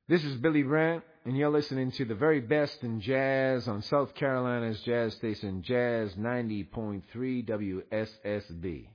This is Billy Brandt, and you're listening to the very best in jazz on South Carolina's jazz station, Jazz 90.3 WSSB.